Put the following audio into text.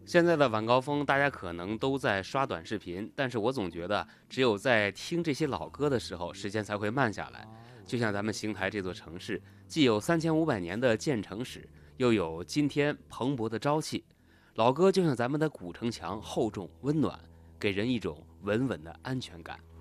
现在的晚高峰，大家可能都在刷短视频，但是我总觉得，只有在听这些老歌的时候，时间才会慢下来。就像咱们邢台这座城市，既有3500年的建城史，又有今天蓬勃的朝气。老歌就像咱们的古城墙，厚重温暖，给人一种稳稳的安全感。